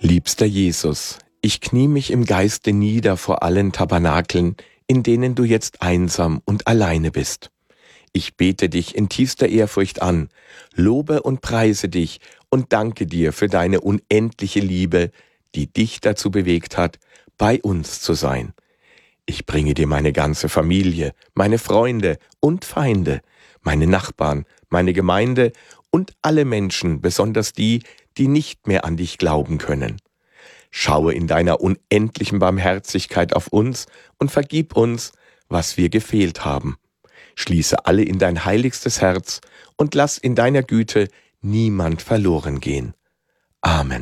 Liebster Jesus, ich knie mich im Geiste nieder vor allen Tabernakeln, in denen du jetzt einsam und alleine bist. Ich bete dich in tiefster Ehrfurcht an, lobe und preise dich und danke dir für deine unendliche Liebe, die dich dazu bewegt hat, bei uns zu sein. Ich bringe dir meine ganze Familie, meine Freunde und Feinde, meine Nachbarn, meine Gemeinde und alle Menschen, besonders die, die nicht mehr an dich glauben können. Schaue in deiner unendlichen Barmherzigkeit auf uns und vergib uns, was wir gefehlt haben. Schließe alle in dein heiligstes Herz und lass in deiner Güte niemand verloren gehen. Amen.